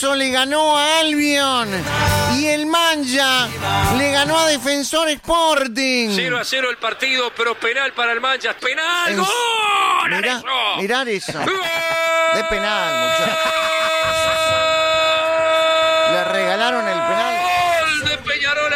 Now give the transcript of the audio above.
Saxo le ganó a Albion. Y el Mancha le ganó a Defensor Sporting. 0-0 el partido, pero penal para el Mancha. ¡Penal! ¡Gol! Mirá eso. De penal, muchachos.